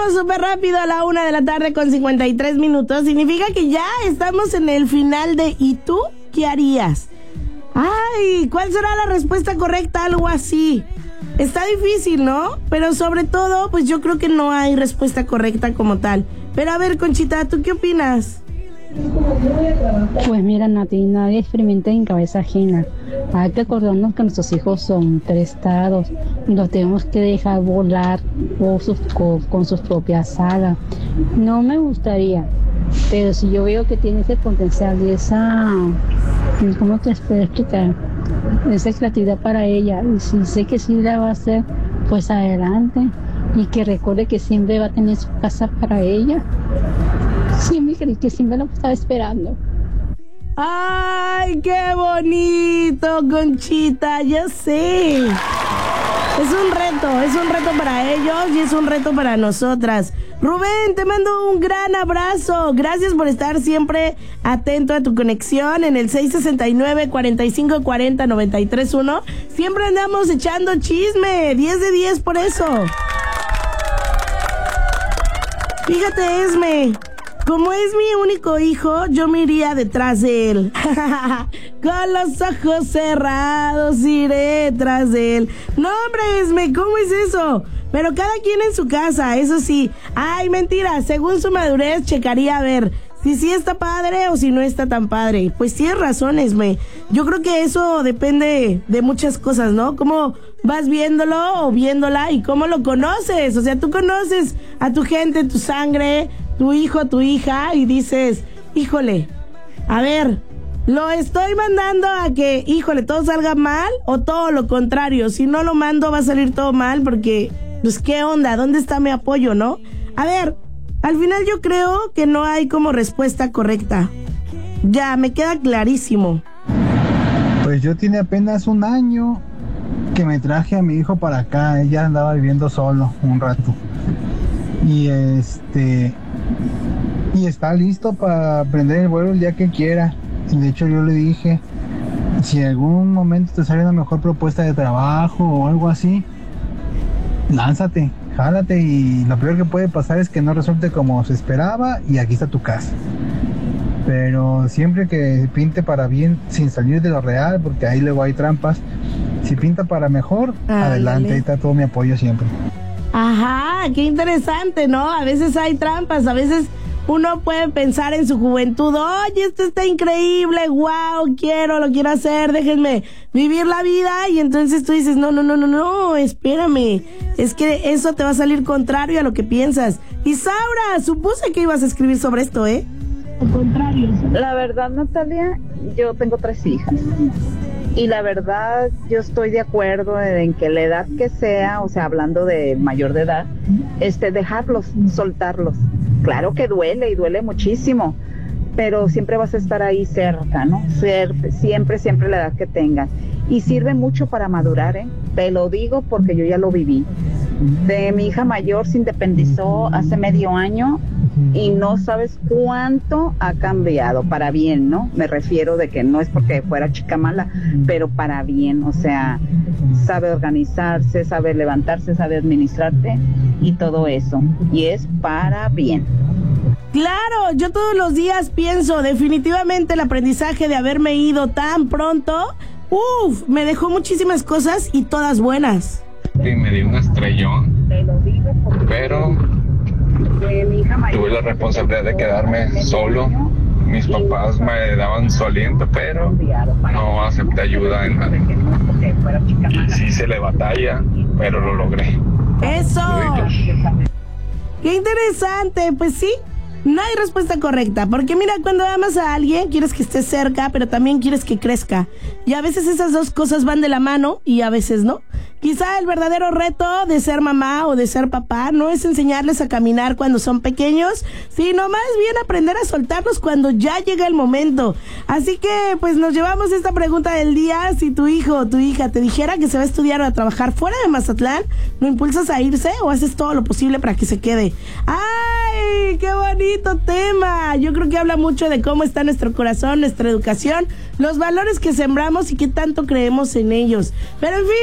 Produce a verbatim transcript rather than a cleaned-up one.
pasó súper rápido a la una de la tarde con cincuenta y tres minutos. Significa que ya estamos en el final de ¿y tú qué harías? Ay, ¿cuál será la respuesta correcta? Algo así. Está difícil, ¿no? Pero sobre todo, pues yo creo que no hay respuesta correcta como tal. Pero a ver, Conchita, ¿tú qué opinas? Pues mira, Nati, nadie experimenta en cabeza ajena. Hay que acordarnos que nuestros hijos son prestados y los tenemos que dejar volar por sus, con, con sus propias alas. No me gustaría, pero si yo veo que tiene ese potencial y esa, ¿cómo te puedo explicar? Esa creatividad para ella, y si sé que sí la va a hacer, pues adelante, y que recuerde que siempre va a tener su casa para ella. Siempre que siempre lo estaba esperando. ¡Ay, qué bonito, Conchita! Ya sé. Es un reto, es un reto para ellos y es un reto para nosotras. Rubén, te mando un gran abrazo. Gracias por estar siempre atento a tu conexión en el seis sesenta y nueve, cuarenta y cinco cuarenta, noventa y tres uno. Siempre andamos echando chisme. diez de diez por eso. Fíjate, Esme, como es mi único hijo, yo me iría detrás de él. Con los ojos cerrados iré tras de él. No, hombre, Esme, ¿cómo es eso? Pero cada quien en su casa, eso sí. Ay, mentira, según su madurez checaría a ver si sí está padre o si no está tan padre. Pues tienes razón, Esme. Yo creo que eso depende de muchas cosas, ¿no? Cómo vas viéndolo o viéndola y cómo lo conoces. O sea, tú conoces a tu gente, tu sangre, tu hijo, tu hija, y dices, híjole, a ver, ¿lo estoy mandando a que, híjole, todo salga mal o todo lo contrario? Si no lo mando va a salir todo mal porque, pues, ¿qué onda? ¿Dónde está mi apoyo, no? A ver, al final yo creo que no hay como respuesta correcta. Ya, me queda clarísimo. Pues yo tiene apenas un año que me traje a mi hijo para acá. Ella andaba viviendo solo un rato. Y este... Y está listo para prender el vuelo el día que quiera. Y de hecho yo le dije, si en algún momento te sale una mejor propuesta de trabajo o algo así, lánzate, jálate, y lo peor que puede pasar es que no resulte como se esperaba y aquí está tu casa. Pero siempre que pinte para bien, sin salir de lo real, porque ahí luego hay trampas, si pinta para mejor, ah, adelante, ahí está todo mi apoyo siempre. Ajá, qué interesante, ¿no? A veces hay trampas, a veces uno puede pensar en su juventud, oye, esto está increíble, wow, quiero, lo quiero hacer, déjenme vivir la vida, y entonces tú dices, no, no, no, no, no, espérame, es que eso te va a salir contrario a lo que piensas. Y Saura, supuse que ibas a escribir sobre esto, ¿eh? Al contrario. La verdad, Natalia, yo tengo tres hijas. Y la verdad, yo estoy de acuerdo en que la edad que sea, o sea, hablando de mayor de edad, este, dejarlos, soltarlos. Claro que duele y duele muchísimo, pero siempre vas a estar ahí cerca, ¿no? Ser, siempre, siempre la edad que tengas. Y sirve mucho para madurar, ¿eh? Te lo digo porque yo ya lo viví. De mi hija mayor se independizó hace medio año y no sabes cuánto ha cambiado, para bien, ¿no? Me refiero de que no es porque fuera chica mala, pero para bien, o sea, sabe organizarse, sabe levantarse, sabe administrarte y todo eso, y es para bien. Claro, yo todos los días pienso, definitivamente el aprendizaje de haberme ido tan pronto, uff, me dejó muchísimas cosas y todas buenas. Sí, me dio un estrellón, pero tuve la responsabilidad de quedarme solo. Mis papás me daban su aliento, pero no acepté ayuda en nada. Sí se le batalla, pero lo logré. ¡Eso! ¡Qué interesante! Pues sí, no hay respuesta correcta, porque mira, cuando amas a alguien, quieres que esté cerca, pero también quieres que crezca. Y a veces esas dos cosas van de la mano y a veces no. Quizá el verdadero reto de ser mamá o de ser papá no es enseñarles a caminar cuando son pequeños, sino más bien aprender a soltarlos cuando ya llega el momento. Así que, pues nos llevamos esta pregunta del día. Si tu hijo o tu hija te dijera que se va a estudiar o a trabajar fuera de Mazatlán, ¿lo impulsas a irse o haces todo lo posible para que se quede? ¡Ay, qué bonito tema! Yo creo que habla mucho de cómo está nuestro corazón, nuestra educación, los valores que sembramos y qué tanto creemos en ellos. Pero en fin,